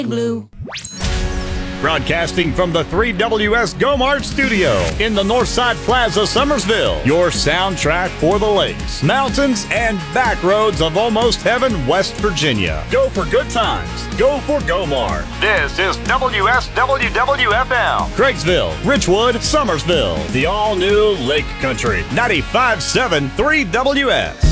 Blue. Broadcasting from the 3WS GoMart studio in the Northside Plaza, Summersville. Your soundtrack for the lakes, mountains, and back roads of almost heaven, West Virginia. Go for good times. Go for GoMart. This is WSWWFM. Craigsville, Richwood, Summersville. The all-new Lake Country. 95.7 3WS.